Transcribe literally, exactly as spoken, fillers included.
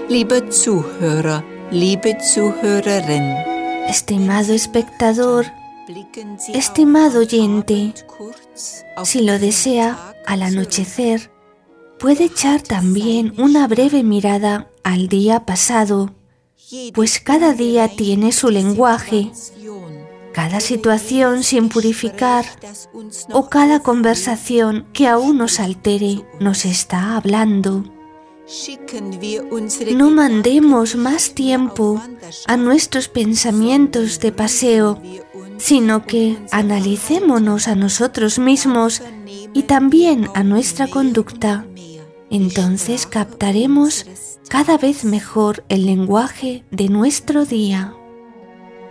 Liebe Zuhörer, liebe Zuhörerin. Estimado espectador, estimado oyente, si lo desea, al anochecer, puede echar también una breve mirada al día pasado, pues cada día tiene su lenguaje, cada situación sin purificar o cada conversación que aún nos altere nos está hablando. No mandemos más tiempo a nuestros pensamientos de paseo, sino que analicémonos a nosotros mismos y también a nuestra conducta. Entonces captaremos cada vez mejor el lenguaje de nuestro día.